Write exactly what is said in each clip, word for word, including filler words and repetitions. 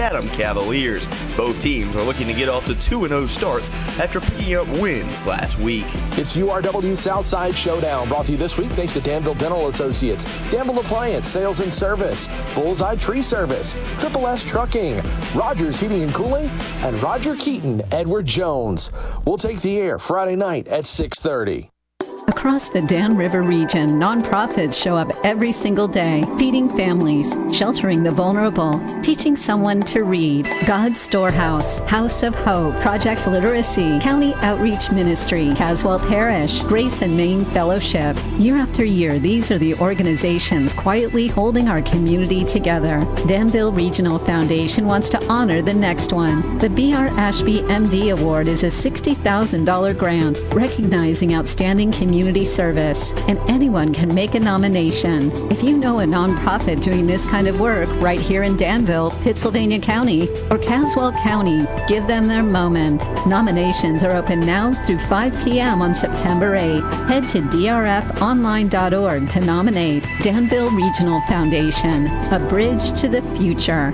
Chatham Cavaliers. Both teams are looking to get off to two and oh starts after picking up wins last week. It's U R W Southside Showdown, brought to you this week thanks to Danville Dental Associates, Danville Appliance Sales and Service, Bullseye Tree Service, Triple S Trucking, Rogers Heating and Cooling, and Roger Keaton Edward Jones. We'll take the air Friday night at six thirty. Across the Dan River region, nonprofits show up every single day, feeding families, sheltering the vulnerable, teaching someone to read. God's Storehouse, House of Hope, Project Literacy, County Outreach Ministry, Caswell Parish, Grace and Maine Fellowship. Year after year, these are the organizations quietly holding our community together. Danville Regional Foundation wants to honor the next one. The B R Ashby M D Award is a sixty thousand dollars grant recognizing outstanding community Community service, and anyone can make a nomination. If you know a nonprofit doing this kind of work right here in Danville, Pittsylvania County, or Caswell County, give them their moment. Nominations are open now through five p.m. on September eighth. Head to d r f online dot org to nominate. Danville Regional Foundation, a bridge to the future.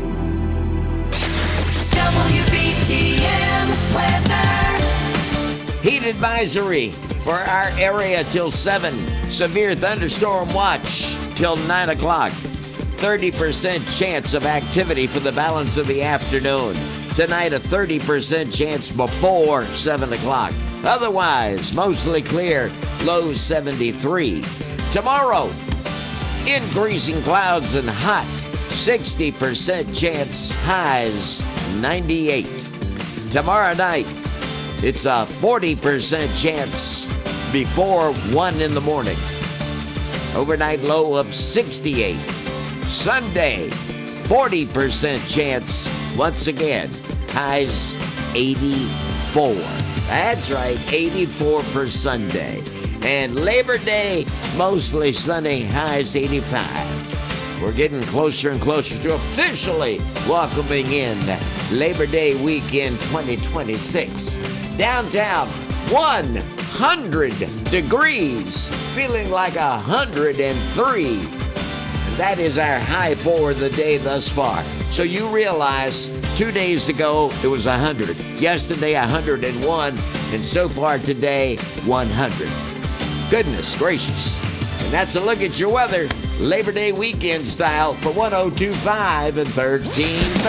W B T M weather. Heat advisory for our area till seven. Severe thunderstorm watch till nine o'clock. thirty percent chance of activity for the balance of the afternoon. Tonight, a thirty percent chance before seven o'clock. Otherwise, mostly clear, low seventy-three. Tomorrow, increasing clouds and hot. sixty percent chance, highs ninety-eight. Tomorrow night, it's a forty percent chance before one in the morning. Overnight low of sixty-eight. Sunday, forty percent chance once again. Highs eighty-four. That's right, eighty-four for Sunday. And Labor Day, mostly sunny, highs eighty-five. We're getting closer and closer to officially welcoming in Labor Day weekend twenty twenty-six. Downtown, one hundred degrees, feeling like one hundred three. And that is our high for the day thus far. So you realize two days ago it was one hundred. Yesterday one hundred one. And so far today, one hundred. Goodness gracious. And that's a look at your weather, Labor Day weekend style for one oh two point five and thirteen thirty.